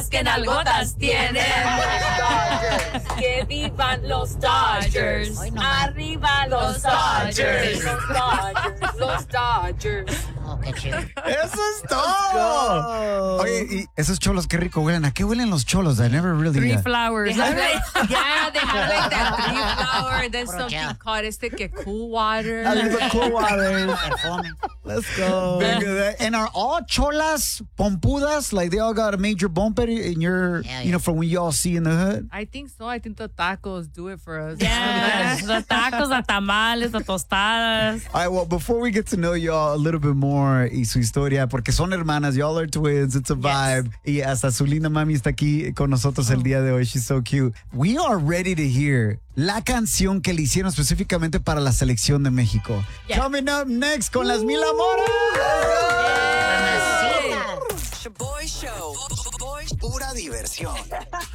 que nalgotas tienen. Que vivan los Dodgers. Arriba los Dodgers. Los Dodgers. Oh, qué chido. ¡Eso es todo! Oye, y esos cholos, qué rico huelen. ¿A qué huelen los cholos? I never really... Three flowers. They have like that three flower. There's Puro something gel. called cool water. A little cool water. Perfume. Let's go. And are all cholas pompudas? Like they all got a major bumper in your, Yeah, you know, from when you all see in the hood? I think so. I think the tacos do it for us. Yes, the tacos, the tamales, the tostadas. All right, well, before we get to know y'all a little bit more y su historia, porque son hermanas, y'all are twins, it's a vibe. Y hasta su linda mami está aquí con nosotros el día de hoy. She's so cute. We are ready to hear la canción que le hicieron específicamente para la selección de México. Coming up next con las Mil Amoras. Mamacita. Shaboy Show. Pura diversión.